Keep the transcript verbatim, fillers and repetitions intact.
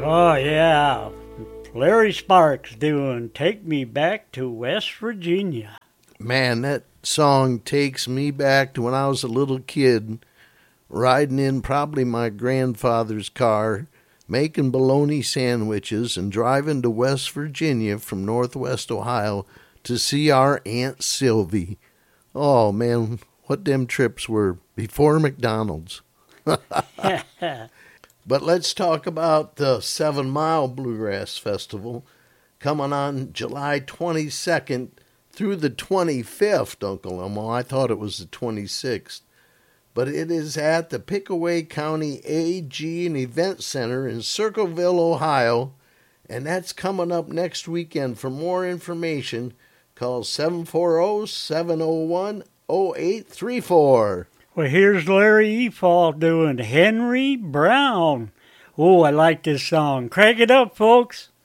Oh, yeah. Larry Sparks doing Take Me Back to West Virginia. Man, that song takes me back to when I was a little kid, riding in probably my grandfather's car, making bologna sandwiches and driving to West Virginia from Northwest Ohio to see our Aunt Sylvie. Oh, man, what them trips were before McDonald's. But let's talk about the Seven Mile Bluegrass Festival coming on July twenty-second through the twenty-fifth, Uncle Elmo. I thought it was the twenty-sixth. But it is at the Pickaway County A G and Event Center in Circleville, Ohio. And that's coming up next weekend. For more information, call seven four zero, seven zero one, zero eight three four. Well, here's Larry Efall doing Henry Brown. Oh, I like this song. Crank it up, folks.